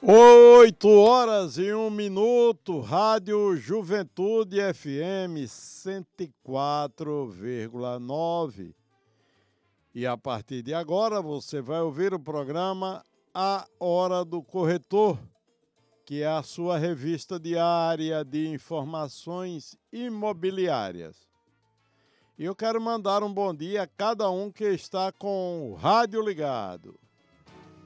8h01, Rádio Juventude FM 104,9. E a partir de agora você vai ouvir o programa A Hora do Corretor, que é a sua revista diária de informações imobiliárias. E eu quero mandar um bom dia a cada um que está com o rádio ligado.